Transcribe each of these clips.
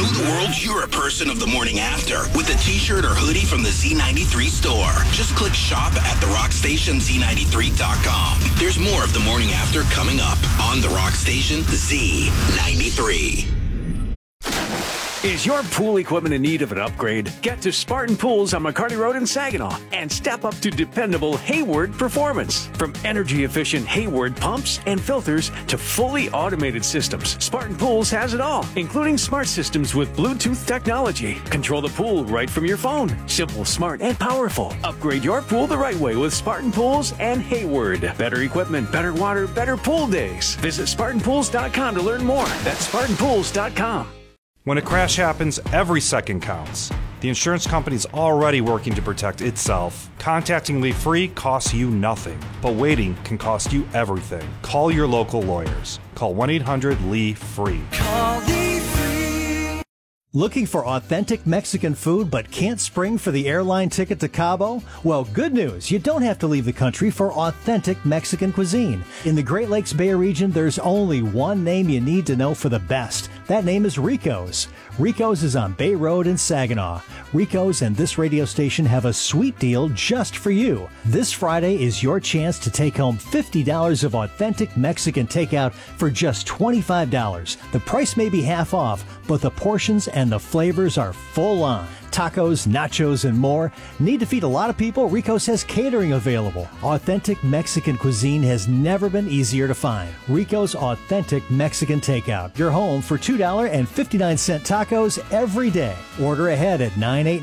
the world you're a person of the morning after with a t-shirt or hoodie from the Z93 store. Just click shop at therockstationz93.com. There's more of the morning after coming up on The Rock Station Z93. Is your pool equipment in need of an upgrade? Get to Spartan Pools on McCarty Road in Saginaw and step up to dependable Hayward performance. From energy-efficient Hayward pumps and filters to fully automated systems, Spartan Pools has it all, including smart systems with Bluetooth technology. Control the pool right from your phone. Simple, smart, and powerful. Upgrade your pool the right way with Spartan Pools and Hayward. Better equipment, better water, better pool days. Visit SpartanPools.com to learn more. That's SpartanPools.com. When a crash happens, every second counts. The insurance company's already working to protect itself. Contacting Lee Free costs you nothing, but waiting can cost you everything. Call your local lawyers. Call 1-800-LEE-FREE. Call Lee Free. Looking for authentic Mexican food but can't spring for the airline ticket to Cabo? Well, good news. You don't have to leave the country for authentic Mexican cuisine. In the Great Lakes Bay region, there's only one name you need to know for the best. That name is Rico's. Rico's is on Bay Road in Saginaw. Rico's and this radio station have a sweet deal just for you. This Friday is your chance to take home $50 of authentic Mexican takeout for just $25. The price may be half off, but the portions and the flavors are full on. Tacos, nachos, and more. Need to feed a lot of people? Rico's has catering available. Authentic Mexican cuisine has never been easier to find. Rico's Authentic Mexican Takeout. Your home for $2.59 tacos every day. Order ahead at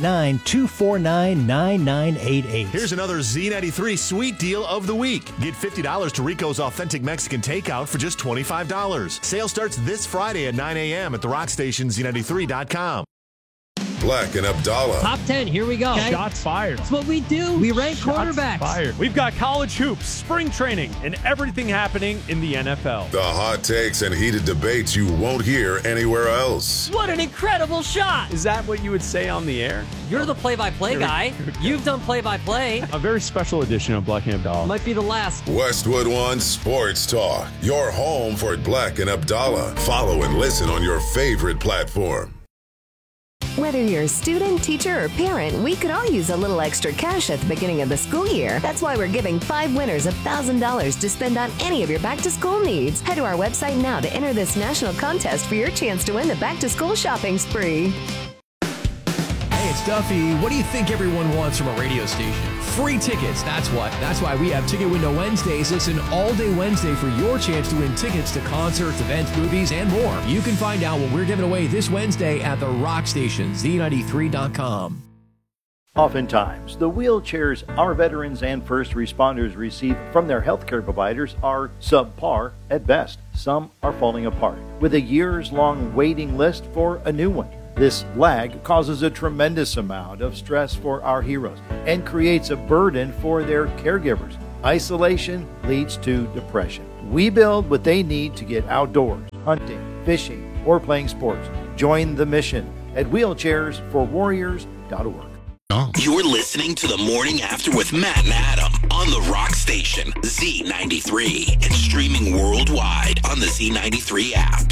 989-249-9988. Here's another Z93 sweet deal of the week. Get $50 to Rico's Authentic Mexican Takeout for just $25. Sale starts this Friday at 9 a.m. at therockstationz93.com. Black and Abdallah. Top 10, here we go. Okay. Shots fired. That's what we do. We rank quarterbacks. Fired. We've got college hoops, spring training, and everything happening in the NFL. The hot takes and heated debates you won't hear anywhere else. What an incredible shot. Is that what you would say on the air? You're the play-by-play guy. You've done play-by-play. A very special edition of Black and Abdallah. Might be the last. Westwood One Sports Talk. Your home for Black and Abdallah. Follow and listen on your favorite platform. Whether you're a student, teacher, or parent, we could all use a little extra cash at the beginning of the school year. That's why we're giving 5 winners $1,000 to spend on any of your back-to-school needs. Head to our website now to enter this national contest for your chance to win the back-to-school shopping spree. Hey, it's Duffy. What do you think everyone wants from a radio station? Free tickets, that's what. That's why we have Ticket Window Wednesdays. It's an all-day Wednesday for your chance to win tickets to concerts, events, movies, and more. You can find out what we're giving away this Wednesday at The Rock Station, Z93.com. Oftentimes, the wheelchairs our veterans and first responders receive from their healthcare providers are subpar at best. Some are falling apart, with a years-long waiting list for a new one. This lag causes a tremendous amount of stress for our heroes and creates a burden for their caregivers. Isolation leads to depression. We build what they need to get outdoors, hunting, fishing, or playing sports. Join the mission at wheelchairsforwarriors.org. You're listening to The Morning After with Matt and Adam on The Rock Station, Z93, and streaming worldwide on the Z93 app.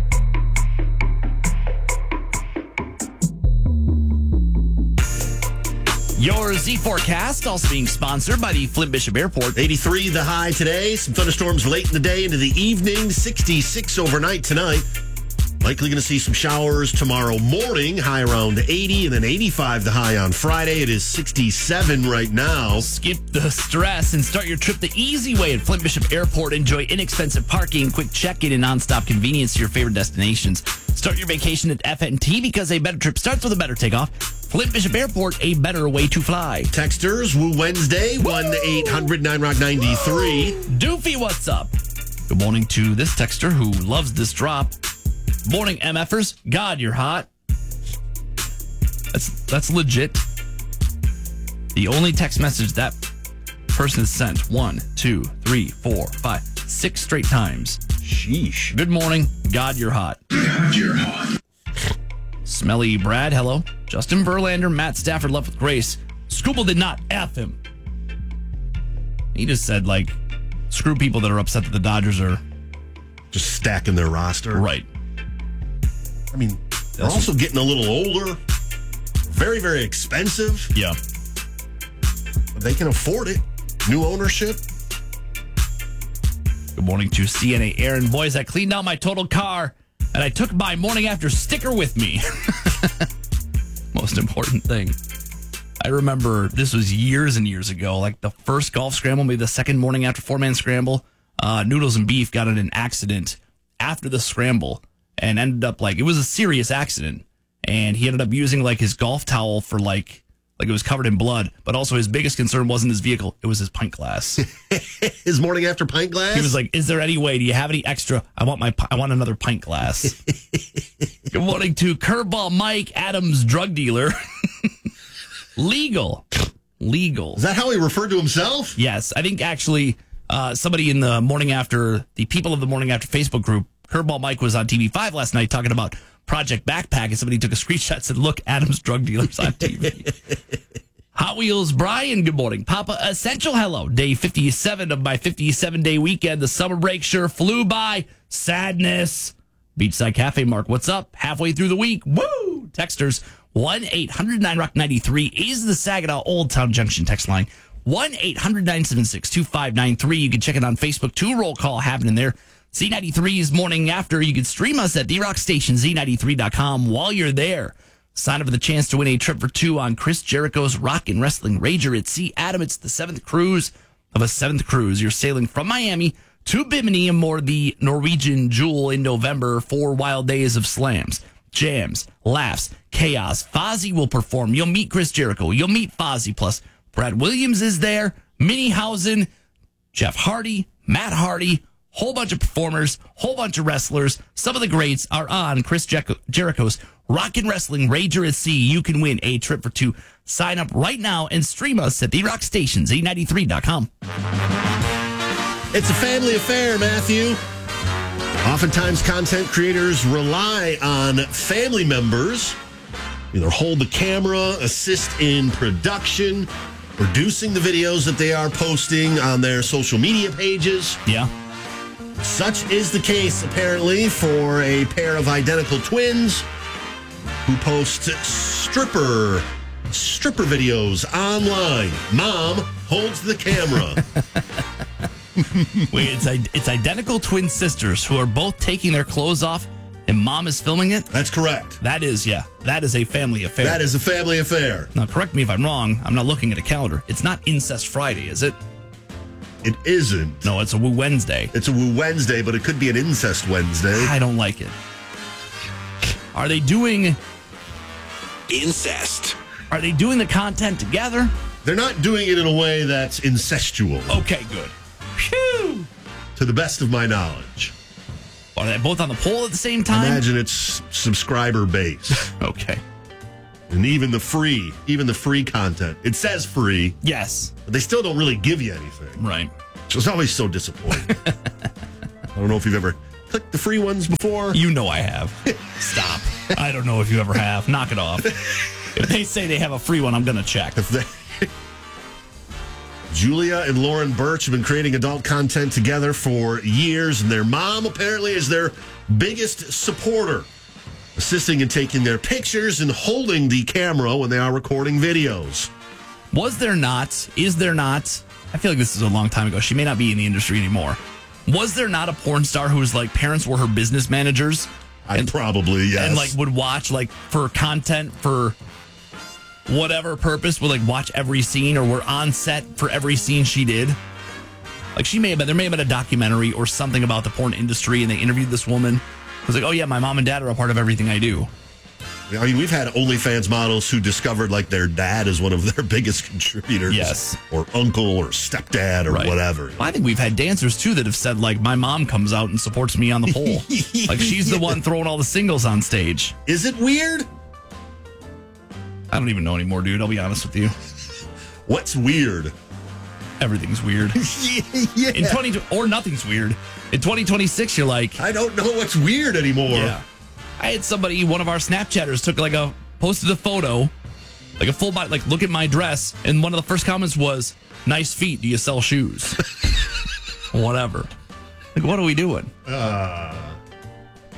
Your Z forecast also being sponsored by the Flint Bishop Airport. 83 the high today. Some thunderstorms late in the day into the evening. 66 overnight tonight. Likely going to see some showers tomorrow morning. High around 80 and then 85 the high on Friday. It is 67 right now. Skip the stress and start your trip the easy way at Flint Bishop Airport. Enjoy inexpensive parking, quick check-in, and nonstop convenience to your favorite destinations. Start your vacation at FNT because a better trip starts with a better takeoff. Flint Bishop Airport, a better way to fly. Texters, Woo Wednesday, 1-800-9-ROCK-93. Doofy, what's up? Good morning to this texter who loves this drop. Morning, MFers. God, you're hot. That's legit. The only text message that person has sent 1, 2, 3, 4, 5, 6 straight times. Sheesh. Good morning. God, you're hot. God, you're hot. Smelly Brad, hello. Justin Verlander, Matt Stafford left with grace. Scooble did not F him. He just said, screw people that are upset that the Dodgers are just stacking their roster. Right. I mean, They're also getting a little older. Very, very expensive. Yeah. But they can afford it. New ownership. Good morning to CNA Aaron. Boys, I cleaned out my total car, and I took my morning after sticker with me. Most important thing. I remember this was years and years ago, like the first golf scramble, maybe the second morning after four-man scramble. Noodles and Beef got in an accident after the scramble and ended up it was a serious accident. And he ended up using his golf towel for like it was covered in blood. But also his biggest concern wasn't his vehicle. It was his pint glass. His morning after pint glass? He was like, is there any way? Do you have any extra? I want another pint glass. Good morning to Curveball Mike, Adams drug dealer. Legal. Is that how he referred to himself? Yes. I think actually somebody in the Morning After, the People of the Morning After Facebook group, Curveball Mike was on TV5 last night talking about Project Backpack, and somebody took a screenshot and said, look, Adam's drug dealer's on TV. Hot Wheels Brian, good morning. Papa Essential, hello. Day 57 of my 57-day weekend. The summer break sure flew by. Sadness. Beachside Cafe, Mark, what's up? Halfway through the week. Woo! Texters. 1-800-9-ROCK-93 is the Saginaw Old Town Junction text line. 1-800-976-2593. You can check it on Facebook. 2 roll call happening there. Z93's Morning After. You can stream us at TheRockStation, Z93.com while you're there. Sign up for the chance to win a trip for 2 on Chris Jericho's Rock and Wrestling Rager at Sea. Adam, it's the 7th cruise of a 7th cruise. You're sailing from Miami to Bimini aboard the Norwegian Jewel in November. 4 wild days of slams, jams, laughs, chaos. Fozzy will perform. You'll meet Chris Jericho. You'll meet Fozzy. Plus, Brad Williams is there. Minniehausen, Jeff Hardy, Matt Hardy, whole bunch of performers, whole bunch of wrestlers. Some of the greats are on Chris Jericho's Rock and Wrestling Rager at Sea. You can win a trip for 2. Sign up right now and stream us at TheRockStation, Z93.com. It's a family affair, Matthew. Oftentimes, content creators rely on family members, either hold the camera, assist in production, producing the videos that they are posting on their social media pages. Yeah. Such is the case, apparently, for a pair of identical twins who post stripper videos online. Mom holds the camera. Wait, it's identical twin sisters who are both taking their clothes off, and Mom is filming it? That's correct. That is a family affair. That is a family affair. Now, correct me if I'm wrong. I'm not looking at a calendar. It's not Incest Friday, is it? It isn't. No, it's a Woo Wednesday. It's a Woo Wednesday, but it could be an Incest Wednesday. I don't like it. Are they doing incest? Are they doing the content together? They're not doing it in a way that's incestual. Okay, good. Phew! To the best of my knowledge. Are they both on the pole at the same time? Imagine it's subscriber base. Okay. And even the free content. It says free. Yes. But they still don't really give you anything. Right. So it's always so disappointing. I don't know if you've ever clicked the free ones before. You know I have. Stop. I don't know if you ever have. Knock it off. If they say they have a free one, I'm going to check. Julia and Lauren Birch have been creating adult content together for years, and their mom apparently is their biggest supporter, assisting in taking their pictures and holding the camera when they are recording videos. Is there not, I feel like this is a long time ago. She may not be in the industry anymore. Was there not a porn star whose parents were her business managers? Probably, yes. And would watch for content for whatever purpose, would watch every scene or were on set for every scene she did. There may have been a documentary or something about the porn industry, and they interviewed this woman. It was oh yeah, my mom and dad are a part of everything I do. I mean, we've had OnlyFans models who discovered their dad is one of their biggest contributors. Yes. Or uncle or stepdad or whatever. Well, I think we've had dancers too that have said my mom comes out and supports me on the pole. She's the one throwing all the singles on stage. Is it weird? I don't even know anymore, dude. I'll be honest with you. What's weird? Everything's weird. Yeah. In or nothing's weird. In 2026, you're I don't know what's weird anymore. Yeah. I had somebody, one of our Snapchatters, posted a photo, a full body, look at my dress, and one of the first comments was, "Nice feet. Do you sell shoes?" Whatever. What are we doing? Yeah,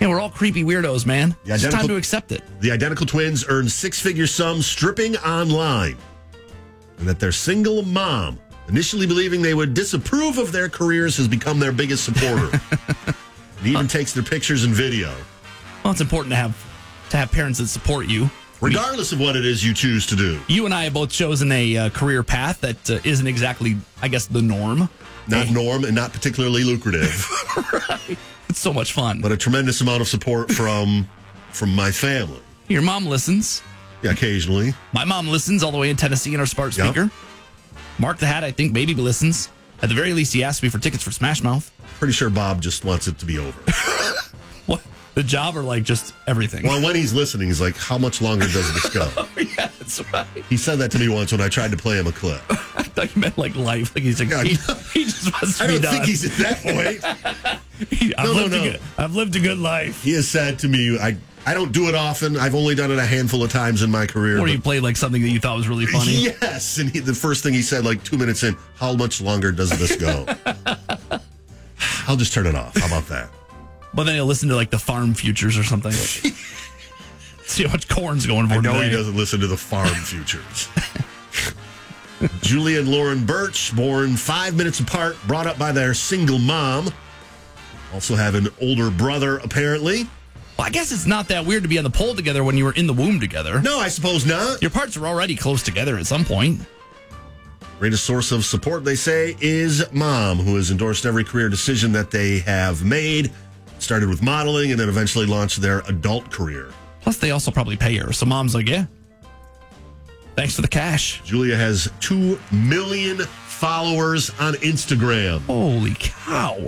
Yeah, we're all creepy weirdos, man. It's time to accept it. The identical twins earned six-figure sums stripping online. And that their single mom, initially believing they would disapprove of their careers, has become their biggest supporter. And even takes their pictures and video. Well, it's important to have parents that support you. Regardless of what it is you choose to do. You and I have both chosen a career path that isn't exactly, I guess, the norm. Not norm and not particularly lucrative. Right. It's so much fun. But a tremendous amount of support from my family. Your mom listens. Yeah, occasionally. My mom listens all the way in Tennessee in our smart speaker. Yep. Mark the Hat, I think, maybe listens. At the very least, he asked me for tickets for Smash Mouth. Pretty sure Bob just wants it to be over. What? The job or like just everything? Well, when he's listening, he's like, how much longer does this go? Oh, yeah, that's right. He said that to me once when I tried to play him a clip. I thought you meant like life. Like he's like, he just wants to I be don't done. think he's at that point. I've lived a good life. He has said to me, I don't do it often. I've only done it a handful of times in my career. Or you played like something that you thought was really funny. Yes. And the first thing he said, like 2 minutes in, how much longer does this go? I'll just turn it off. How about that? But then he'll listen to like the Farm Futures or something. See how much corn's going for I know today. he doesn't listen to the Farm Futures. Julia and Lauren Birch, born 5 minutes apart, brought up by their single mom. Also have an older brother, apparently. Well, I guess it's not that weird to be on the pole together when you were in the womb together. No, I suppose not. Your parts are already close together at some point. Greatest source of support, they say, is mom, who has endorsed every career decision that they have made. Started with modeling and then eventually launched their adult career. Plus, they also probably pay her. So mom's like, yeah, thanks for the cash. Julia has 2 million followers on Instagram. Holy cow.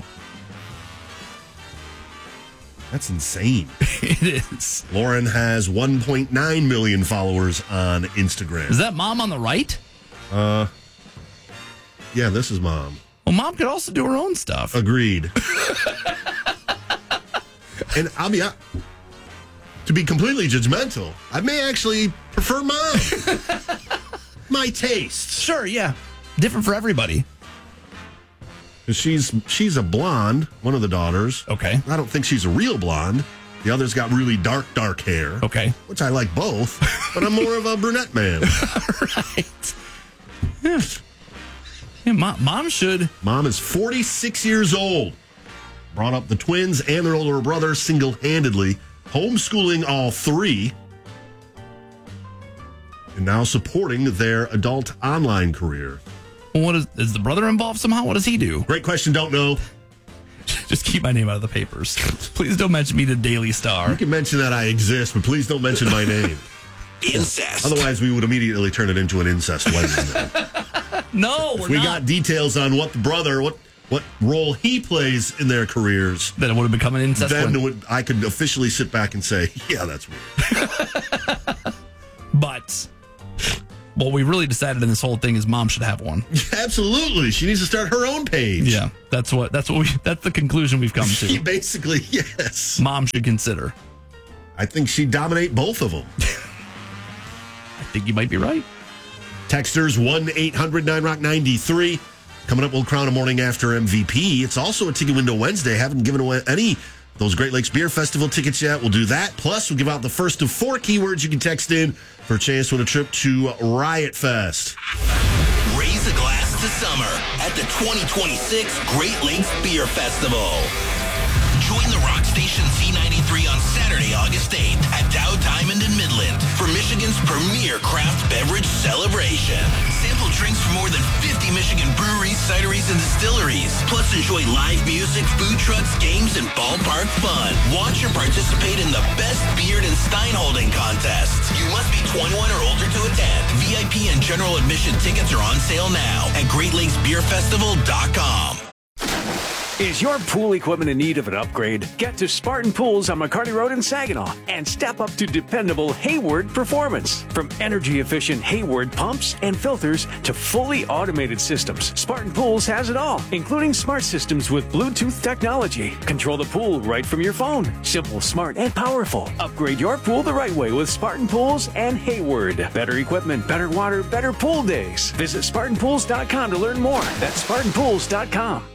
That's insane. It is. Lauren has 1.9 million followers on Instagram. Is that mom on the right? Yeah, this is mom. Well, mom could also do her own stuff. Agreed. And I'll be to be completely judgmental, I may actually prefer mom. My tastes. Sure, yeah. Different for everybody. She's a blonde, one of the daughters. Okay. I don't think she's a real blonde. The other's got really dark hair. Okay. Which I like both, but I'm more of a brunette man. Right. Yeah. Yeah, mom should. Mom is 46 years old. Brought up the twins and their older brother single-handedly, homeschooling all three, and now supporting their adult online career. Well, what is the brother involved somehow? What does he do? Great question, don't know. Just keep my name out of the papers. Please don't mention me to Daily Star. You can mention that I exist, but please don't mention my name. Incest. Otherwise, we would immediately turn it into an incest Wednesday. No, if we got details on what the brother, what role he plays in their careers, then it would have become an incest. Then I could officially sit back and say, yeah, that's weird. But what we really decided in this whole thing is mom should have one. Absolutely. She needs to start her own page. Yeah, that's the conclusion we've come to. Basically, yes. Mom should consider. I think she'd dominate both of them. I think you might be right. Texters 1-800-9ROCK-93. Coming up, we'll crown a morning after MVP. It's also a Ticket Window Wednesday. Haven't given away any of those Great Lakes Beer Festival tickets yet. We'll do that. Plus, we'll give out the first of 4 keywords you can text in for a chance to win a trip to Riot Fest. Raise a glass to summer at the 2026 Great Lakes Beer Festival. Join the Rock Station Z93 on Saturday, August 8th at Dow Diamond in Midland for Michigan's premier craft beverage celebration. Sample drinks from more than 50 Michigan breweries, cideries, and distilleries. Plus, enjoy live music, food trucks, games, and ballpark fun. Watch and participate in the best beard and stein holding contests. You must be 21 or older to attend. VIP and general admission tickets are on sale now at GreatLakesBeerFestival.com. Is your pool equipment in need of an upgrade? Get to Spartan Pools on McCarty Road in Saginaw and step up to dependable Hayward performance. From energy-efficient Hayward pumps and filters to fully automated systems, Spartan Pools has it all, including smart systems with Bluetooth technology. Control the pool right from your phone. Simple, smart, and powerful. Upgrade your pool the right way with Spartan Pools and Hayward. Better equipment, better water, better pool days. Visit SpartanPools.com to learn more. That's SpartanPools.com.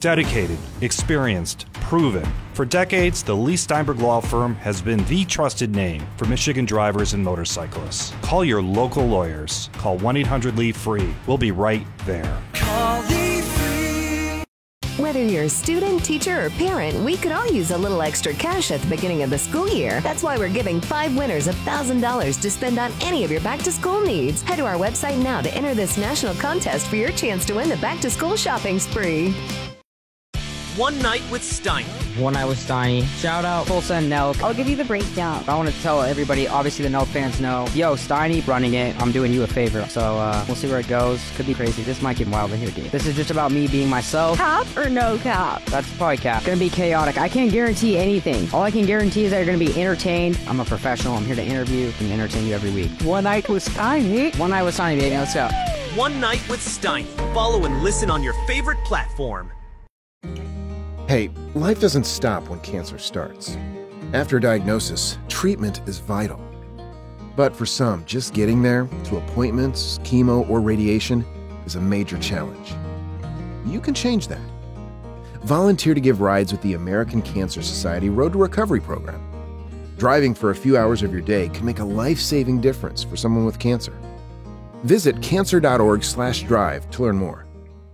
Dedicated, experienced, proven. For decades, the Lee Steinberg Law Firm has been the trusted name for Michigan drivers and motorcyclists. Call your local lawyers. Call 1-800-LEE-FREE. We'll be right there. Call Lee Free. Whether you're a student, teacher, or parent, we could all use a little extra cash at the beginning of the school year. That's why we're giving 5 winners $1,000 to spend on any of your back-to-school needs. Head to our website now to enter this national contest for your chance to win the back-to-school shopping spree. One Night with Steiny. One Night with Steiny. Shout out Tulsa and Nelk. I'll give you the breakdown. I want to tell everybody, obviously the Nelk fans know, yo, Steiny running it. I'm doing you a favor. So we'll see where it goes. Could be crazy. This might get wild in here, dude. This is just about me being myself. Cap or no cap? That's probably cap. Gonna be chaotic. I can't guarantee anything. All I can guarantee is that you're gonna be entertained. I'm a professional. I'm here to interview and entertain you every week. One Night with Steiny. One Night with Steiny, baby. Let's go. One Night with Steiny. Follow and listen on your favorite platform. Hey, life doesn't stop when cancer starts. After diagnosis, treatment is vital. But for some, just getting there, to appointments, chemo, or radiation, is a major challenge. You can change that. Volunteer to give rides with the American Cancer Society Road to Recovery program. Driving for a few hours of your day can make a life-saving difference for someone with cancer. Visit cancer.org/drive to learn more.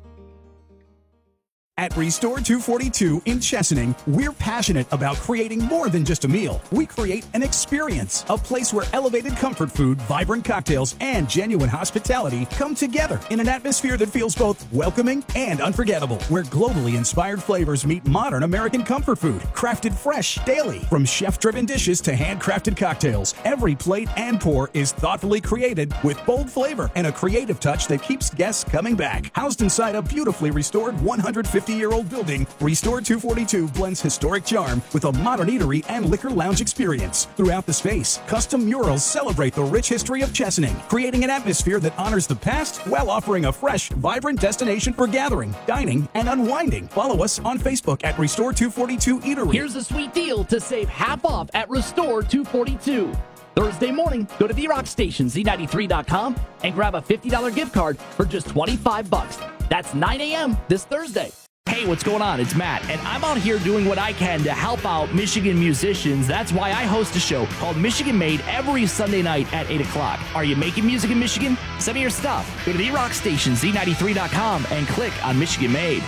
At Restore 242 in Chesaning, we're passionate about creating more than just a meal. We create an experience, a place where elevated comfort food, vibrant cocktails, and genuine hospitality come together in an atmosphere that feels both welcoming and unforgettable, where globally inspired flavors meet modern American comfort food, crafted fresh daily. From chef-driven dishes to handcrafted cocktails, every plate and pour is thoughtfully created with bold flavor and a creative touch that keeps guests coming back. Housed inside a beautifully restored 150-year-old building, Restore 242 blends historic charm with a modern eatery and liquor lounge experience. Throughout the space, custom murals celebrate the rich history of Chesaning, creating an atmosphere that honors the past while offering a fresh, vibrant destination for gathering, dining, and unwinding. Follow us on Facebook at Restore 242 Eatery. Here's a sweet deal to save half off at Restore 242. Thursday morning, go to the Rock Station, Z93.com, and grab a $50 gift card for just $25. That's 9 a.m. this Thursday. Hey, what's going on? It's Matt, and I'm out here doing what I can to help out Michigan musicians. That's why I host a show called Michigan Made every Sunday night at 8 o'clock. Are you making music in Michigan? Send me your stuff. Go to the Rock Station, Z93.com, and click on Michigan Made.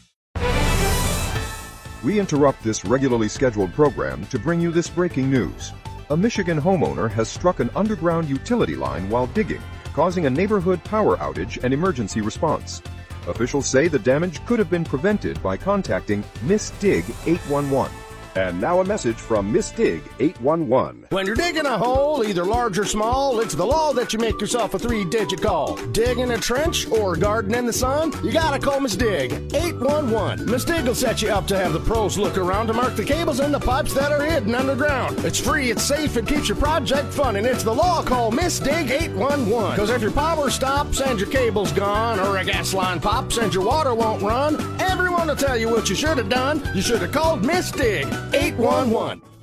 We interrupt this regularly scheduled program to bring you this breaking news. A Michigan homeowner has struck an underground utility line while digging, causing a neighborhood power outage and emergency response. Officials say the damage could have been prevented by contacting Miss Dig 811. And now a message from Miss Dig 811. When you're digging a hole, either large or small, it's the law that you make yourself a 3-digit call. Digging a trench or garden in the sun, you gotta call Miss Dig 811. Miss Dig will set you up to have the pros look around to mark the cables and the pipes that are hidden underground. It's free, it's safe, it keeps your project fun, and it's the law. Call Miss Dig 811. Because if your power stops and your cable's gone, or a gas line pops and your water won't run, everyone will tell you what you should have done. You should have called Miss Dig 811.